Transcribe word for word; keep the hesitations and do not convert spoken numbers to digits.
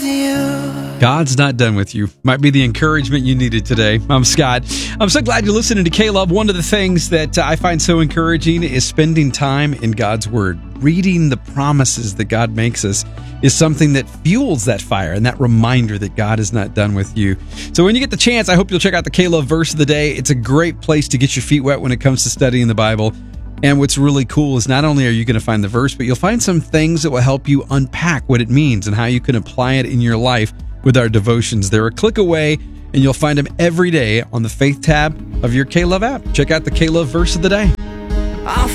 with you. God's not done with you. Might be the encouragement you needed today. I'm Scott. I'm so glad you're listening to K-Love. One of the things that I find so encouraging is spending time in God's Word. Reading the promises that God makes us is something that fuels that fire and that reminder that God is not done with you. So when you get the chance, I hope you'll check out the K-Love verse of the day. It's a great place to get your feet wet when it comes to studying the Bible. And what's really cool is not only are you going to find the verse, but you'll find some things that will help you unpack what it means and how you can apply it in your life with our devotions. They're a click away, and you'll find them every day on the Faith tab of your K-Love app. Check out the K-Love verse of the day. I'll